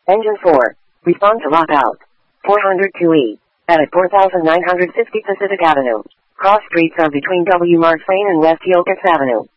Engine 4. Respond to lockout. 402E. At 4950 Pacific Avenue. Cross streets are between W. Mark Twain and West Yokuts Avenue.